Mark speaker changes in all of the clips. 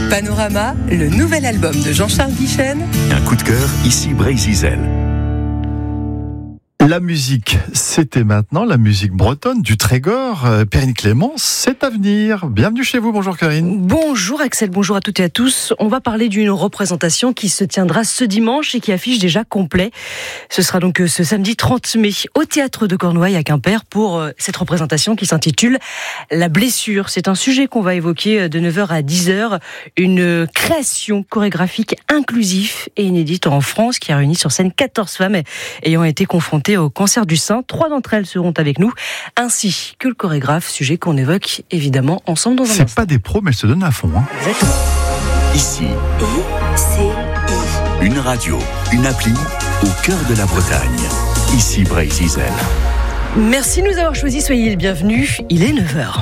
Speaker 1: Panorama, le nouvel album de Jean-Charles Guichen.
Speaker 2: Un coup de cœur, ici Brésil.
Speaker 3: La musique, c'était maintenant la musique bretonne du Trégor. Perrine Clémence, c'est à venir. Bienvenue chez vous, bonjour Karine.
Speaker 4: Bonjour Axel, bonjour à toutes et à tous. On va parler d'une représentation qui se tiendra ce dimanche et qui affiche déjà complet. Ce sera donc ce samedi 30 mai au Théâtre de Cornouailles à Quimper pour cette représentation qui s'intitule La blessure. C'est un sujet qu'on va évoquer de 9h à 10h. Une création chorégraphique inclusive et inédite en France qui a réuni sur scène 14 femmes ayant été confrontées au cancer du sein. 3 d'entre elles seront avec nous, ainsi que le chorégraphe, sujet qu'on évoque évidemment ensemble dans un instant.
Speaker 3: C'est pas des pros, mais elles se donnent à fond.
Speaker 4: Exactement.
Speaker 2: Ici, une radio, une appli au cœur de la Bretagne. Ici Brésil.
Speaker 4: Merci de nous avoir choisis, soyez les bienvenus. Il est 9h.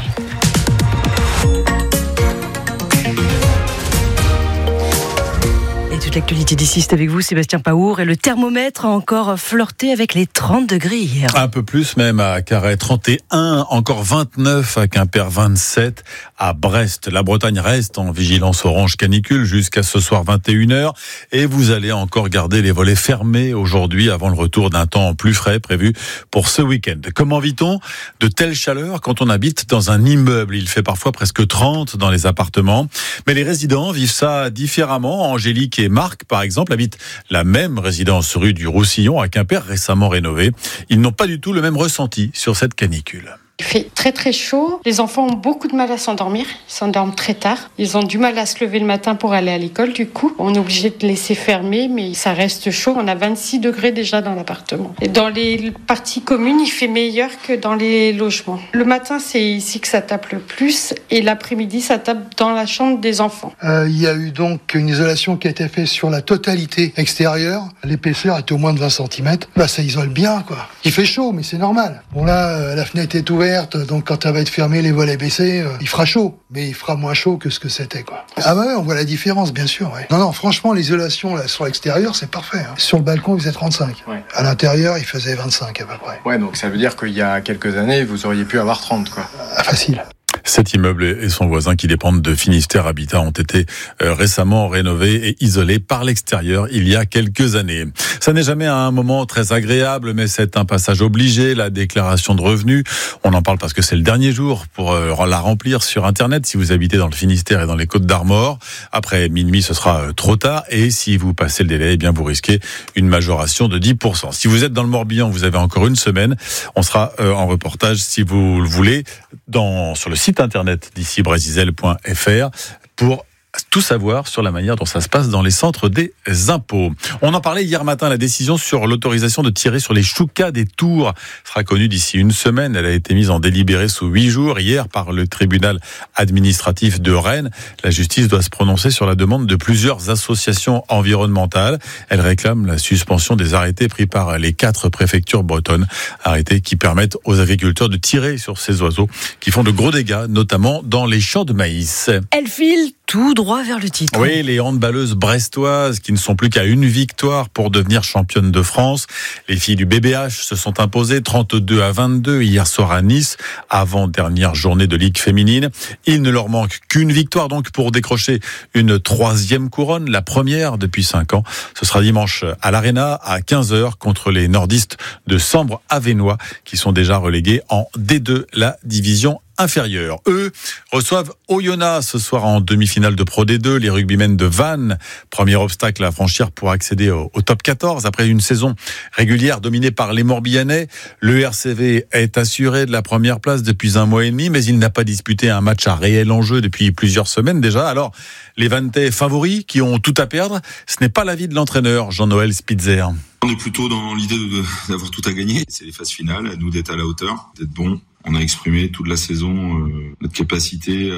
Speaker 4: Toute l'actualité d'ici, c'est avec vous, Sébastien Paour. Et le thermomètre a encore flirté avec les 30 degrés hier.
Speaker 5: Un peu plus même à Carhaix, 31, encore 29 à Quimper, 27 à Brest. La Bretagne reste en vigilance orange canicule jusqu'à ce soir 21h. Et vous allez encore garder les volets fermés aujourd'hui avant le retour d'un temps plus frais prévu pour ce week-end. Comment vit-on de telles chaleurs quand on habite dans un immeuble? Il fait parfois presque 30 dans les appartements. Mais les résidents vivent ça différemment. Angélique et Marc, par exemple, habitent la même résidence rue du Roussillon à Quimper, récemment rénovée. Ils n'ont pas du tout le même ressenti sur cette canicule.
Speaker 6: Il fait très très chaud. Les enfants ont beaucoup de mal à s'endormir. Ils s'endorment très tard. Ils ont du mal à se lever le matin pour aller à l'école. Du coup, on est obligé de laisser fermer, mais ça reste chaud. On a 26 degrés déjà dans l'appartement. Et dans les parties communes, il fait meilleur que dans les logements. Le matin, c'est ici que ça tape le plus. Et l'après-midi, ça tape dans la chambre des enfants.
Speaker 7: Il y a eu donc une isolation qui a été faite sur la totalité extérieure. L'épaisseur est au moins de 20 cm. Ça isole bien, quoi. Il fait chaud, mais c'est normal. Bon là, la fenêtre est ouverte. Donc quand elle va être fermée, les volets baissés, il fera chaud, mais il fera moins chaud que ce que c'était, quoi. Ah ouais, on voit la différence, bien sûr. Ouais. Non, franchement, l'isolation là sur l'extérieur, c'est parfait. Sur le balcon, il faisait 35. Ouais. À l'intérieur, il faisait 25 à peu près.
Speaker 8: Ouais, donc ça veut dire qu'il y a quelques années, vous auriez pu avoir 30, quoi.
Speaker 7: Facile.
Speaker 5: Cet immeuble et son voisin qui dépendent de Finistère Habitat ont été récemment rénovés et isolés par l'extérieur il y a quelques années. Ça n'est jamais un moment très agréable, mais c'est un passage obligé, la déclaration de revenus. On en parle parce que c'est le dernier jour pour la remplir sur Internet si vous habitez dans le Finistère et dans les Côtes-d'Armor. Après minuit, ce sera trop tard et si vous passez le délai, eh bien vous risquez une majoration de 10%. Si vous êtes dans le Morbihan, vous avez encore une semaine. On sera en reportage si vous le voulez sur le site internet d'ici brésil.fr pour tout savoir sur la manière dont ça se passe dans les centres des impôts. On en parlait hier matin, la décision sur l'autorisation de tirer sur les choucas des tours sera connue d'ici une semaine. Elle a été mise en délibéré sous 8 jours hier par le tribunal administratif de Rennes. La justice doit se prononcer sur la demande de plusieurs associations environnementales. Elle réclame la suspension des arrêtés pris par les 4 préfectures bretonnes. Arrêtés qui permettent aux agriculteurs de tirer sur ces oiseaux qui font de gros dégâts, notamment dans les champs de maïs.
Speaker 4: Elle file tout droit vers le titre.
Speaker 5: Oui, les handballeuses brestoises qui ne sont plus qu'à une victoire pour devenir championnes de France. Les filles du BBH se sont imposées 32-22 hier soir à Nice, avant-dernière journée de Ligue féminine. Il ne leur manque qu'une victoire donc pour décrocher une 3e couronne, la première depuis 5 ans. Ce sera dimanche à l'Arena à 15h contre les nordistes de Sambre-Avesnois qui sont déjà relégués en D2, la division inférieurs. Eux reçoivent Oyonnax ce soir en demi-finale de Pro D2. Les rugbymen de Vannes, premier obstacle à franchir pour accéder au top 14. Après une saison régulière dominée par les Morbihanais, le RCV est assuré de la première place depuis 1 mois et demi, mais il n'a pas disputé un match à réel enjeu depuis plusieurs semaines déjà. Alors, les Vanntais favoris qui ont tout à perdre, ce n'est pas l'avis de l'entraîneur Jean-Noël Spitzer.
Speaker 9: On est plutôt dans l'idée d'avoir tout à gagner. C'est les phases finales, à nous d'être à la hauteur, d'être bons. On a exprimé toute la saison notre capacité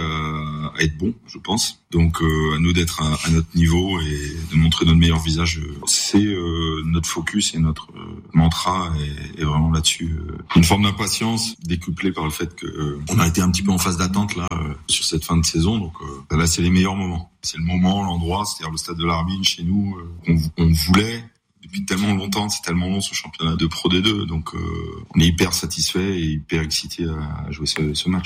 Speaker 9: à être bon, je pense. Donc à nous d'être à notre niveau et de montrer notre meilleur visage. C'est notre focus et notre mantra est vraiment là-dessus. Une forme d'impatience décuplée par le fait que on a été un petit peu en phase d'attente là sur cette fin de saison. Donc là, c'est les meilleurs moments. C'est le moment, l'endroit, c'est-à-dire le stade de l'Arbine chez nous. On voulait depuis tellement longtemps, c'est tellement long ce championnat de Pro D2, donc on est hyper satisfait et hyper excité à jouer ce match. Ouais.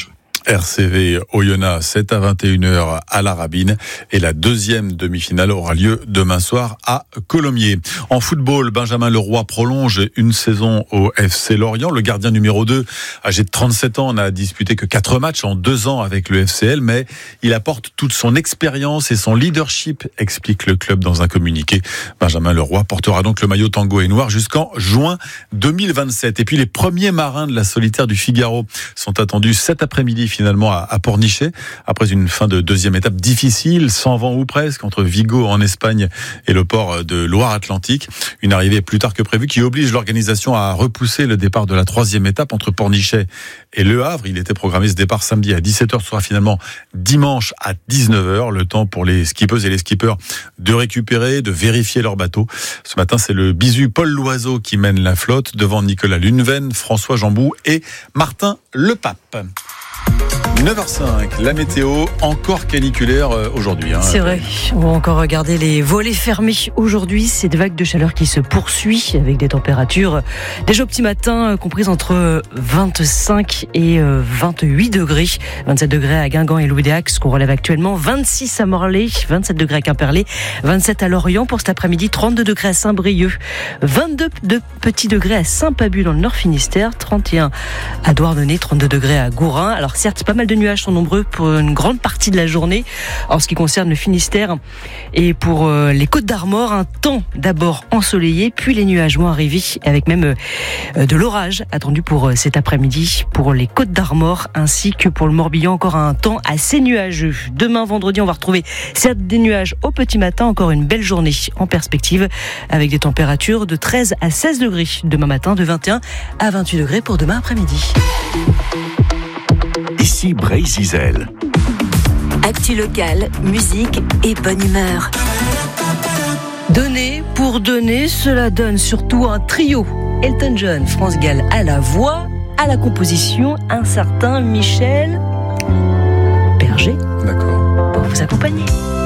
Speaker 5: RCV Oyonnax, c'est à 21h à la Rabine. Et la deuxième demi-finale aura lieu demain soir à Colomiers. En football, Benjamin Leroy prolonge une saison au FC Lorient. Le gardien numéro 2, âgé de 37 ans, n'a disputé que 4 matchs en 2 ans avec le FCL, mais il apporte toute son expérience et son leadership, explique le club dans un communiqué. Benjamin Leroy portera donc le maillot tango et noir jusqu'en juin 2027. Et puis les premiers marins de la solitaire du Figaro sont attendus cet après-midi finalement à Pornichet, après une fin de deuxième étape difficile, sans vent ou presque, entre Vigo en Espagne et le port de Loire-Atlantique. Une arrivée plus tard que prévu qui oblige l'organisation à repousser le départ de la troisième étape entre Pornichet et Le Havre. Il était programmé ce départ samedi à 17h, ce sera finalement dimanche à 19h. Le temps pour les skippeuses et les skippers de récupérer, de vérifier leur bateau. Ce matin, c'est le bisu Paul Loiseau qui mène la flotte devant Nicolas Luneven, François Jambou et Martin Lepape. 9h05, la météo encore caniculaire aujourd'hui.
Speaker 4: C'est vrai, on va encore regarder les volets fermés aujourd'hui. Cette vague de chaleur qui se poursuit avec des températures déjà au petit matin comprises entre 25 et 28 degrés. 27 degrés à Guingamp et Louis-Déax qu'on relève actuellement. 26 à Morlaix, 27 degrés à Quimperlé, 27 à Lorient pour cet après-midi, 32 degrés à Saint-Brieuc, 22 petits degrés à Saint-Pabu dans le Nord Finistère, 31 à Douarnenez, 32 degrés à Gourin. Alors certes, pas mal de nuages sont nombreux pour une grande partie de la journée. En ce qui concerne le Finistère et pour les Côtes d'Armor, un temps d'abord ensoleillé, puis les nuages vont arriver avec même de l'orage attendu pour cet après-midi pour les Côtes d'Armor ainsi que pour le Morbihan. Encore un temps assez nuageux. Demain vendredi, on va retrouver certes des nuages au petit matin, encore une belle journée en perspective avec des températures de 13 à 16 degrés demain matin, de 21 à 28 degrés pour demain après-midi.
Speaker 2: Ici Bray-Zizel.
Speaker 10: Actu locale, musique et bonne humeur.
Speaker 4: Donner pour donner, cela donne surtout un trio. Elton John, France Gall à la voix, à la composition, un certain Michel Berger.
Speaker 5: D'accord.
Speaker 4: Pour vous accompagner.